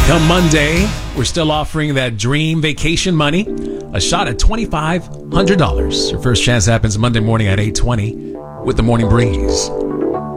Come Monday, we're still offering that dream vacation money, a shot at $2,500. Your first chance happens Monday morning at 8:20 with the Morning Breeze.